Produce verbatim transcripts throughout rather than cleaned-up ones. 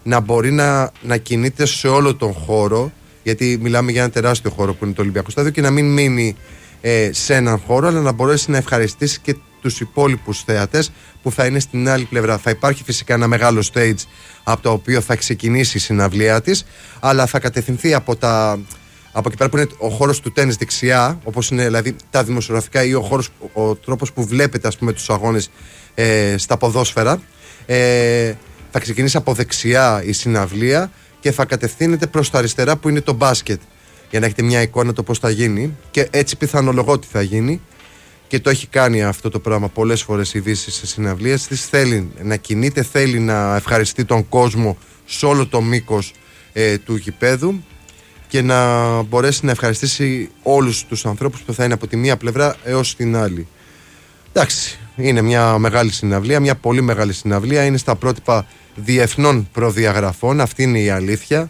να μπορεί να, να κινείται σε όλο τον χώρο, γιατί μιλάμε για ένα τεράστιο χώρο που είναι το Ολυμπιακό Στάδιο, και να μην μείνει ε, σε έναν χώρο, αλλά να μπορέσει να ευχαριστήσει και τους υπόλοιπους θέατες που θα είναι στην άλλη πλευρά. Θα υπάρχει φυσικά ένα μεγάλο stage από το οποίο θα ξεκινήσει η συναυλία της, αλλά θα κατευθυνθεί από, τα, από εκεί πέρα που είναι ο χώρος του τένις δεξιά, όπως είναι δηλαδή τα δημοσιογραφικά, ή ο, χώρος, ο τρόπος που βλέπετε, ας πούμε, τους αγώνες ε, στα ποδόσφαιρα. Ε, θα ξεκινήσει από δεξιά η συναυλία και θα κατευθύνεται προς τα αριστερά που είναι το μπάσκετ, για να έχετε μια εικόνα το πώς θα γίνει, και έτσι πιθανολογώ ότι θα γίνει, και το έχει κάνει αυτό το πράγμα πολλές φορές η Δύση σε συναυλίες της. Θέλει να κινείται, θέλει να ευχαριστεί τον κόσμο σε όλο το μήκος ε, του γηπέδου και να μπορέσει να ευχαριστήσει όλους τους ανθρώπους που θα είναι από τη μία πλευρά έως την άλλη. Εντάξει, είναι μια μεγάλη συναυλία, μια πολύ μεγάλη συναυλία, είναι στα πρότυπα διεθνών προδιαγραφών, αυτή είναι η αλήθεια,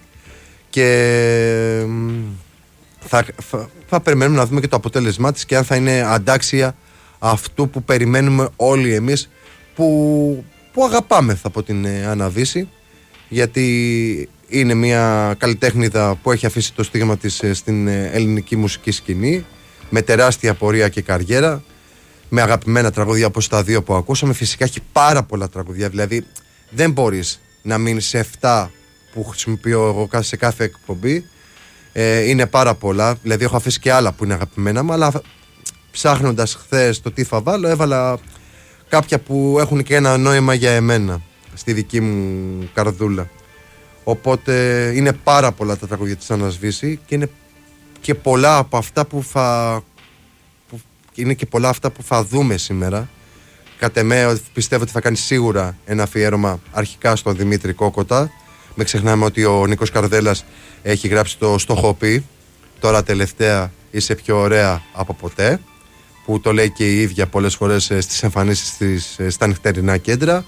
και θα, θα, θα περιμένουμε να δούμε και το αποτέλεσμά της και αν θα είναι αντάξια αυτού που περιμένουμε όλοι εμείς που, που αγαπάμε από την ε, Αναδύση, γιατί είναι μια καλλιτέχνηδα που έχει αφήσει το στίγμα της ε, στην ε, ελληνική μουσική σκηνή, με τεράστια πορεία και καριέρα, με αγαπημένα τραγούδια όπως τα δύο που ακούσαμε. Φυσικά έχει πάρα πολλά τραγούδια, δηλαδή δεν μπορείς να μείνεις σε εφτά που χρησιμοποιώ εγώ σε κάθε εκπομπή. Ε, είναι πάρα πολλά, δηλαδή έχω αφήσει και άλλα που είναι αγαπημένα μου, αλλά ψάχνοντας χθες το τι θα βάλω, έβαλα κάποια που έχουν και ένα νόημα για εμένα στη δική μου καρδούλα. Οπότε είναι πάρα πολλά τα τραγούδια της Ανασβήση, και είναι και πολλά από αυτά που θα που είναι και πολλά αυτά που θα δούμε σήμερα. Κατ' εμέ πιστεύω ότι θα κάνει σίγουρα ένα αφιέρωμα αρχικά στον Δημήτρη Κόκοτα. Μην ξεχνάμε ότι ο Νίκος Καρδέλας έχει γράψει το «Στοχοπή», τώρα τελευταία «Είσαι πιο ωραία από ποτέ», που το λέει και η ίδια πολλές φορές στις εμφανίσεις της στα νυχτερινά κέντρα.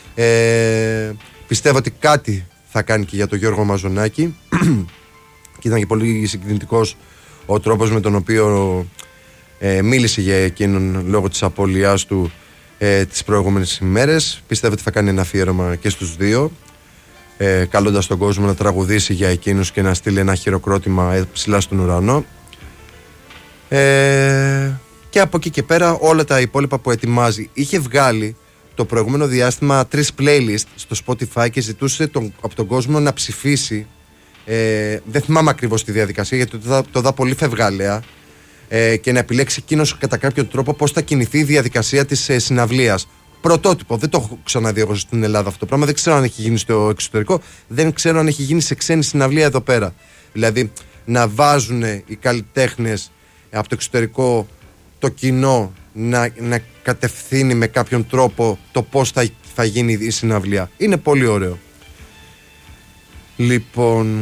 Ε, πιστεύω ότι κάτι θα κάνει και για τον Γιώργο Μαζονάκη και ήταν και πολύ συγκινητικός ο τρόπος με τον οποίο ε, μίλησε για εκείνον λόγω της απώλειάς του ε, τις προηγούμενες ημέρες. Πιστεύω ότι θα κάνει ένα αφιέρωμα και στους δύο, ε, καλώντας τον κόσμο να τραγουδήσει για εκείνους και να στείλει ένα χειροκρότημα ψηλά στον ουρανό. Ε, και από εκεί και πέρα όλα τα υπόλοιπα που ετοιμάζει. Είχε βγάλει το προηγούμενο διάστημα τρεις playlist στο Spotify και ζητούσε τον, από τον κόσμο να ψηφίσει. Ε, δεν θυμάμαι ακριβώς τη διαδικασία, γιατί το, το δά πολύ φευγάλαια, ε, και να επιλέξει εκείνος κατά κάποιο τρόπο πώς θα κινηθεί η διαδικασία της ε, συναυλίας. Πρωτότυπο, δεν το έχω ξαναδεί εγώ στην Ελλάδα αυτό το πράγμα. Δεν ξέρω αν έχει γίνει στο εξωτερικό, δεν ξέρω αν έχει γίνει σε ξένη συναυλία εδώ πέρα. Δηλαδή να βάζουν οι καλλιτέχνες από το εξωτερικό το κοινό να, να κατευθύνει με κάποιον τρόπο το πώς θα, θα γίνει η συναυλία. Είναι πολύ ωραίο. Λοιπόν,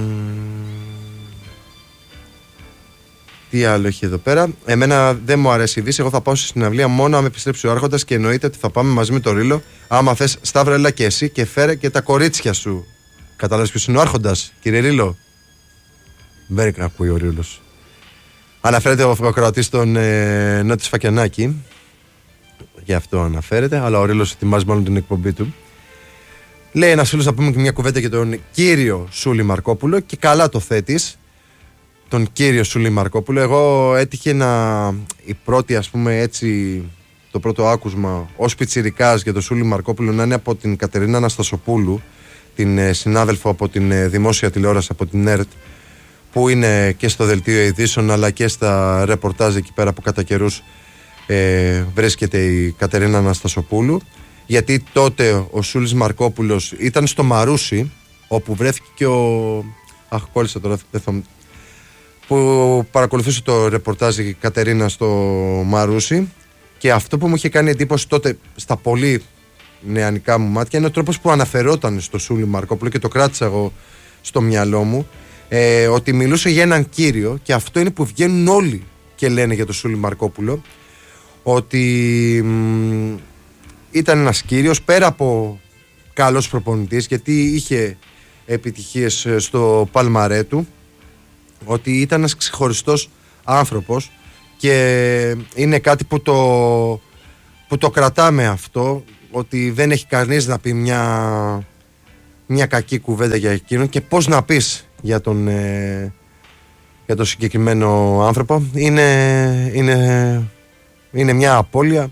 τι άλλο έχει εδώ πέρα? Εμένα δεν μου αρέσει η Δύση. Εγώ θα πάω στη συναυλία μόνο αν επιστρέψει ο Άρχοντας, και εννοείται ότι θα πάμε μαζί με τον Ρήλο. Άμα θες, Σταύρο, έλα και εσύ και φέρε και τα κορίτσια σου. Κατάλαβες ποιος είναι ο Άρχοντας, κύριε Ρήλο? Δεν ακούει ο Ρήλος. Αναφέρεται ο ακροατής τον ε, Νότι Φακιανάκη. Γι' αυτό αναφέρεται, αλλά ο Ρήλος ετοιμάζει μάλλον την εκπομπή του. Λέει ένας φίλος να πούμε και μια κουβέντα για τον κύριο Σούλη Μαρκόπουλο, και καλά το θέτεις, τον κύριο Σούλη Μαρκόπουλο. Εγώ έτυχε να, η πρώτη, ας πούμε έτσι, το πρώτο άκουσμα ως πιτσιρικάς για τον Σούλη Μαρκόπουλο να είναι από την Κατερίνα Αναστασοπούλου, την ε, συνάδελφο από την ε, δημόσια τηλεόραση, από την ΕΡΤ, που είναι και στο δελτίο ειδήσεων αλλά και στα ρεπορτάζ εκεί πέρα που κατά καιρούς ε, βρίσκεται η Κατερίνα Αναστασοπούλου, γιατί τότε ο Σούλης Μαρκόπουλος ήταν στο Μαρούσι, όπου βρέθηκε και ο... Αχ, κόλλησα τώρα, δεν θα... που παρακολουθούσε το ρεπορτάζ η Κατερίνα στο Μαρούσι, και αυτό που μου είχε κάνει εντύπωση τότε στα πολύ νεανικά μου μάτια είναι ο τρόπος που αναφερόταν στο Σούλη Μαρκόπουλο, και το κράτησα εγώ στο μυαλό μου, ε, ότι μιλούσε για έναν κύριο, και αυτό είναι που βγαίνουν όλοι και λένε για τον Σούλη Μαρκόπουλο, ότι μ, ήταν ένας κύριος πέρα από καλός προπονητής, γιατί είχε επιτυχίες στο παλμαρέ του, ότι ήταν ένας ξεχωριστός άνθρωπος, και είναι κάτι που το, που το κρατάμε αυτό, ότι δεν έχει κανείς να πει μια, μια κακή κουβέντα για εκείνον και πώς να πεις για τον, ε, για τον συγκεκριμένο άνθρωπο. Είναι, είναι, είναι μια απώλεια.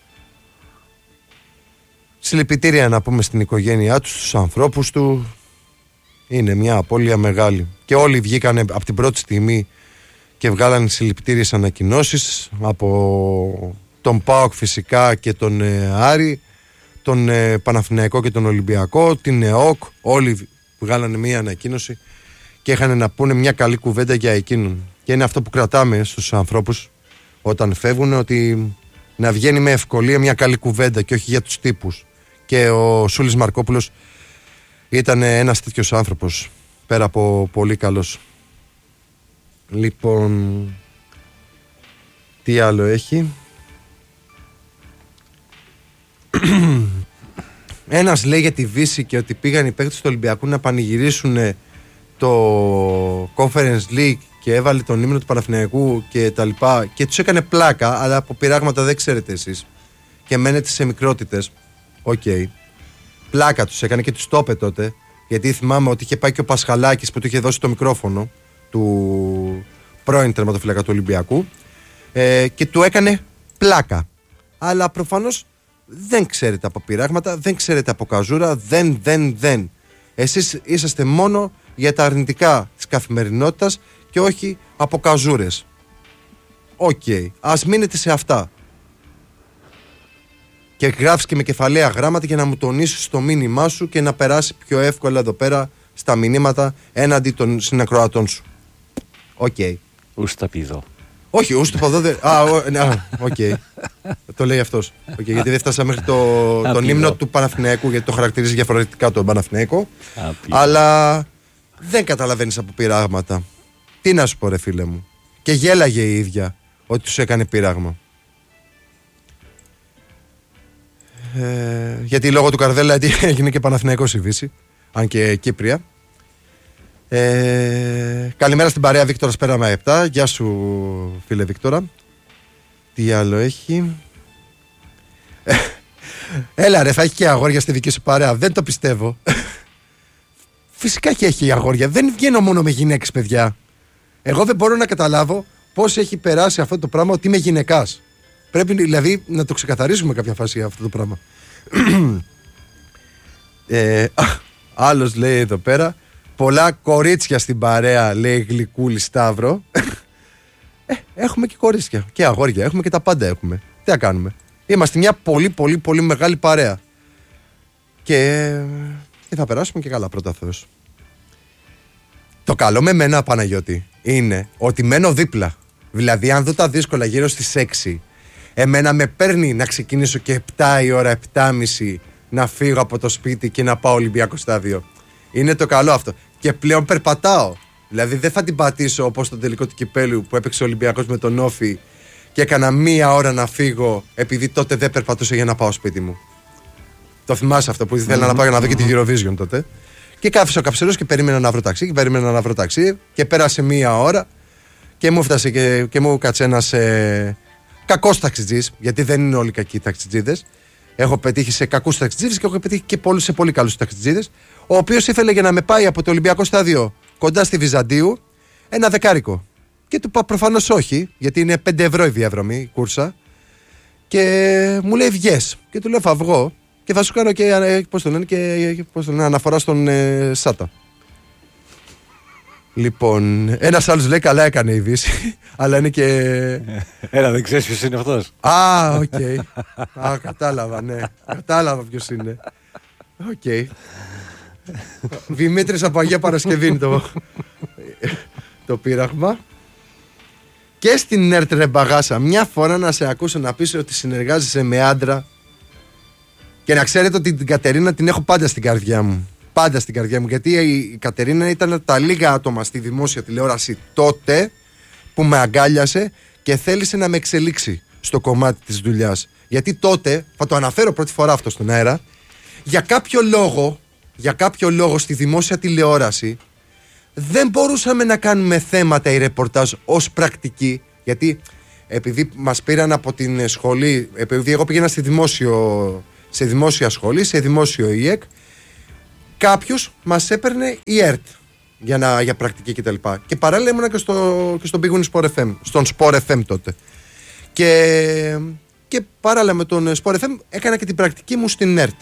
Συλληπιτήρια να πούμε στην οικογένειά του, στους ανθρώπους του. Είναι μια απώλεια μεγάλη. Και όλοι βγήκανε από την πρώτη στιγμή και βγάλανε συλληπιτήριες ανακοινώσεις από τον ΠΑΟΚ φυσικά και τον ε, Άρη, τον ε, Παναθηναϊκό και τον Ολυμπιακό, την ΕΟΚ. Όλοι βγάλανε μια ανακοίνωση και είχαν να πούνε μια καλή κουβέντα για εκείνον. Και είναι αυτό που κρατάμε στους ανθρώπους όταν φεύγουν, ότι να βγαίνει με ευκολία μια καλή κουβέντα και όχι για τους τύπους. Και ο Σούλης Μαρκόπουλος ήταν ένας τέτοιος άνθρωπος, πέρα από πολύ καλός. Λοιπόν, τι άλλο έχει? Ένας λέει για τη Βύση και ότι πήγαν οι παίκτες του Ολυμπιακού να πανηγυρίσουν το Conference League και έβαλε τον ύμνο του Παναθηναϊκού και τα λοιπά και τους έκανε πλάκα, αλλά από πειράγματα δεν ξέρετε εσείς και μένετε σε μικρότητες. Οκ. Okay. Πλάκα τους έκανε και τους το είπε τότε, γιατί θυμάμαι ότι είχε πάει και ο Πασχαλάκης που του είχε δώσει το μικρόφωνο του πρώην τερματοφύλακα του Ολυμπιακού ε, και του έκανε πλάκα. Αλλά προφανώς δεν ξέρετε από πειράγματα, δεν ξέρετε από καζούρα, δεν, δεν, δεν. Εσείς είσαστε μόνο για τα αρνητικά της καθημερινότητας και όχι από καζούρες. Οκ, okay. Ας μείνετε σε αυτά. Και γράφεις και με κεφαλαία γράμματα για να μου τονίσεις το μήνυμά σου και να περάσει πιο εύκολα εδώ πέρα στα μηνύματα έναντι των συνακροατών σου. Οκ. Okay. Ούστα πηδό. Όχι, ούστα πηδό δεν... Α, οκ. Okay. Το λέει αυτός. Okay, γιατί δεν φτάσαμε μέχρι το, τον ύμνο του Παναθηναϊκού, γιατί το χαρακτηρίζει διαφορετικά τον Παναθηναϊκό. Αλλά δεν καταλαβαίνεις από πειράγματα. Τι να σου πω ρε φίλε μου. Και γέλαγε η ίδια ότι τους έκανε πειράγμα. Ε, γιατί λόγω του Καρδέλα έγινε και Παναθηναϊκός η Βύση, αν και Κύπρια. Ε, καλημέρα στην παρέα, Βίκτορας Πέραμα επτά. Γεια σου φίλε Βίκτορα. Τι άλλο έχει? ε, Έλα ρε, θα έχει και αγόρια στη δική σου παρέα? Δεν το πιστεύω. Φυσικά και έχει αγόρια. Δεν βγαίνω μόνο με γυναίκες, παιδιά. Εγώ δεν μπορώ να καταλάβω πώς έχει περάσει αυτό το πράγμα ότι είμαι γυναικάς. Πρέπει δηλαδή να το ξεκαθαρίσουμε κάποια φάση αυτό το πράγμα. ε, Άλλος λέει εδώ πέρα, πολλά κορίτσια στην παρέα, λέει Γλυκούλη Σταύρο. ε, Έχουμε και κορίτσια και αγόρια, έχουμε και τα πάντα έχουμε. Τι να κάνουμε? Είμαστε μια πολύ πολύ πολύ μεγάλη παρέα. Και, και θα περάσουμε και καλά, πρώτα Θεός. Το καλό με μένα, Παναγιώτη, είναι ότι μένω δίπλα. Δηλαδή αν δω τα δύσκολα γύρω στις έξι, εμένα με παίρνει να ξεκινήσω και επτά η ώρα, επτά και μισή να φύγω από το σπίτι και να πάω Ολυμπιακό στάδιο. Είναι το καλό αυτό. Και πλέον περπατάω. Δηλαδή δεν θα την πατήσω όπως το τελικό του κυπέλου που έπαιξε ο Ολυμπιακός με τον Όφη και έκανα μία ώρα να φύγω επειδή τότε δεν περπατούσα για να πάω σπίτι μου. Το θυμάσαι αυτό που ήθελα mm-hmm. να πάω για να δω και τη Eurovision τότε. Και κάφησα ο καψερός και περίμενα να βρω ταξί και περίμενα να βρω ταξί και πέρασε μία ώρα και μου φτάσε και, και μου κάτσε ένας ε, κακός ταξιτζής, γιατί δεν είναι όλοι κακοί ταξιτζίδες. Έχω πετύχει σε κακούς ταξιτζίδες και έχω πετύχει και πολλούς, σε πολύ καλούς ταξιτζίδες. Ο οποίος ήθελε για να με πάει από το Ολυμπιακό στάδιο κοντά στη Βυζαντίου ένα δεκάρικο. Και του είπα προφανώς όχι, γιατί είναι πέντε ευρώ η διαδρομή, η κούρσα. Και μου λέει βγες. Και του λέω θα βγω και θα σου κάνω και, πώς το λένε, και πώς το λένε, αναφορά στον ε, Σάτα. Λοιπόν, ένας άλλος λέει καλά έκανε η Δύση, αλλά είναι και... Έλα, δεν ξέρεις ποιος είναι αυτός? Α, οκ. Okay. Α, κατάλαβα, ναι. Κατάλαβα ποιος είναι. Οκ. Okay. Δημήτρης από Αγία Παρασκευή είναι το, το πείραγμα. Και στην ΕΡΤ ρε μπαγάσα, μια φορά να σε ακούσω να πεις ότι συνεργάζεσαι με άντρα και να ξέρετε ότι την Κατερίνα την έχω πάντα στην καρδιά μου. Πάντα στην καρδιά μου, γιατί η Κατερίνα ήταν τα λίγα άτομα στη δημόσια τηλεόραση τότε που με αγκάλιασε και θέλησε να με εξελίξει στο κομμάτι της δουλειάς. Γιατί τότε, θα το αναφέρω πρώτη φορά αυτό στον αέρα, για κάποιο λόγο, για κάποιο λόγο στη δημόσια τηλεόραση δεν μπορούσαμε να κάνουμε θέματα ή ρεπορτάζ ως πρακτική, γιατί επειδή μας πήραν από την σχολή, επειδή εγώ πήγαινα στη δημόσιο, σε δημόσια σχολή, σε δημόσιο ΙΕΚ, κάποιους μας έπαιρνε η ΕΡΤ για, να, για πρακτική κτλ. Και, και παράλληλα ήμουνα και, στο, και στον Big Win Sport εφ εμ, στον Sport εφ εμ τότε. Και, και παράλληλα με τον Sport εφ εμ έκανα και την πρακτική μου στην ΕΡΤ.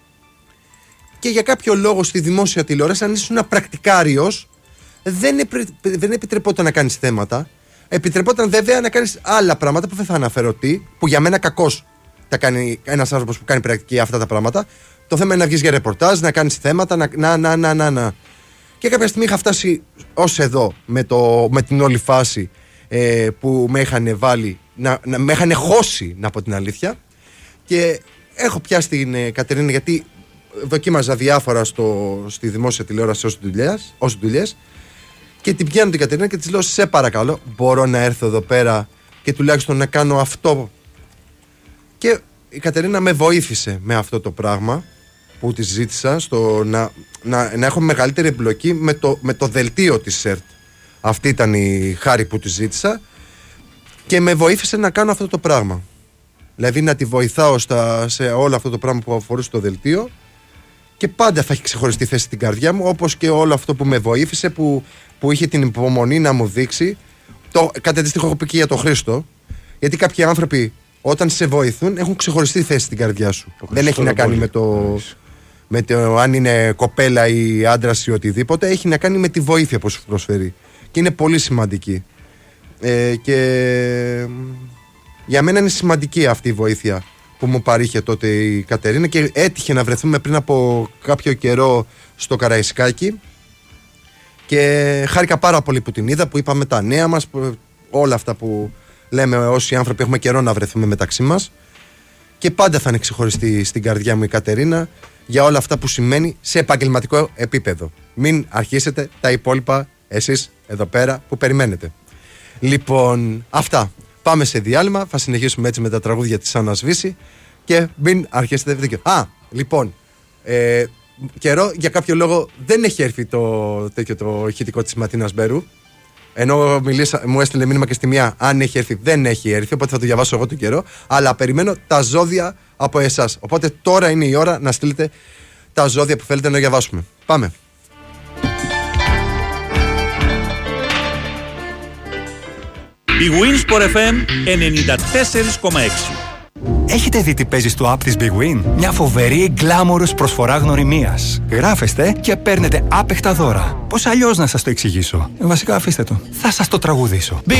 Και για κάποιο λόγο στη δημόσια τηλεόραση, αν ήσουν πρακτικάριος, δεν, επι, δεν επιτρεπόταν να κάνεις θέματα. Επιτρεπόταν βέβαια να κάνεις άλλα πράγματα που δεν θα αναφέρω τι, που για μένα κακώς τα κάνει ένας άνθρωπος που κάνει πρακτική αυτά τα πράγματα. Το θέμα είναι να βγεις για ρεπορτάζ, να κάνεις θέματα, να, να, να, να, να, να. Και κάποια στιγμή είχα φτάσει ως εδώ με, το, με την όλη φάση ε, που με είχαν βάλει, να, να, με είχαν χώσει, να πω την αλήθεια. Και έχω πιάσει την ε, Κατερίνα, γιατί δοκίμαζα διάφορα στο, στη δημόσια τηλεόραση ως δουλειές. Και την πιάνω την Κατερίνα και της λέω: σε παρακαλώ, μπορώ να έρθω εδώ πέρα και τουλάχιστον να κάνω αυτό. Και η Κατερίνα με βοήθησε με αυτό το πράγμα που της ζήτησα, στο να, να, να έχω μεγαλύτερη εμπλοκή με το, με το δελτίο της ΕΡΤ. Αυτή ήταν η χάρη που της ζήτησα και με βοήθησε να κάνω αυτό το πράγμα. Δηλαδή να τη βοηθάω στα, σε όλο αυτό το πράγμα που αφορούσε το δελτίο, και πάντα θα έχει ξεχωριστή θέση στην καρδιά μου, όπως και όλο αυτό που με βοήθησε, που, που είχε την υπομονή να μου δείξει. Το, κάτι αντίστοιχο έχω πει και για τον Χρήστο, γιατί κάποιοι άνθρωποι όταν σε βοηθούν έχουν ξεχωριστή θέση στην καρδιά σου. Δεν έχει να κάνει με το, με το αν είναι κοπέλα ή άντρας ή οτιδήποτε. Έχει να κάνει με τη βοήθεια που σου προσφέρει. Και είναι πολύ σημαντική. Ε, και για μένα είναι σημαντική αυτή η βοήθεια που μου παρήχε τότε η Κατερίνα, και έτυχε να βρεθούμε πριν από κάποιο καιρό στο Καραϊσκάκι και χάρηκα πάρα πολύ που την είδα, που είπαμε τα νέα μας, που, όλα αυτά που λέμε όσοι άνθρωποι έχουμε καιρό να βρεθούμε μεταξύ μας, και πάντα θα είναι ξεχωριστή στην καρδιά μου η Κατερίνα για όλα αυτά που σημαίνει σε επαγγελματικό επίπεδο. Μην αρχίσετε τα υπόλοιπα εσείς εδώ πέρα που περιμένετε. Λοιπόν, αυτά. Πάμε σε διάλειμμα, θα συνεχίσουμε έτσι με τα τραγούδια της Άννας Βύση και μην αρχίσετε δίκιο. Α, λοιπόν, ε, καιρό για κάποιο λόγο δεν έχει έρθει το, τέτοιο, το ηχητικό της Ματίνας Μπέρου. Ενώ μιλήσα, μου έστειλε μήνυμα και στη μία αν έχει έρθει, δεν έχει έρθει, οπότε θα το διαβάσω εγώ τον καιρό. Αλλά περιμένω τα ζώδια από εσάς. Οπότε τώρα είναι η ώρα να στείλετε τα ζώδια που θέλετε να διαβάσουμε. Πάμε. Big Win Sport εφ εμ ενενήντα τέσσερα κόμμα έξι. Έχετε δει τι παίζει στο app της Big Win? Μια φοβερή γκλάμορος προσφορά γνωριμίας. Γράφεστε και παίρνετε άπεχτα δώρα. Πώς αλλιώς να σας το εξηγήσω? Ε, βασικά αφήστε το. Θα σας το τραγουδήσω.